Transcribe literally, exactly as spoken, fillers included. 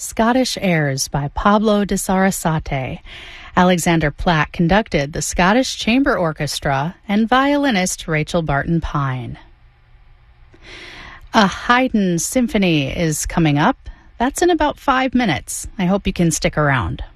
Scottish Airs by Pablo de Sarasate. Alexander Platt conducted the Scottish Chamber Orchestra and violinist Rachel Barton Pine. A Haydn symphony is coming up. That's in about five minutes. I hope you can stick around.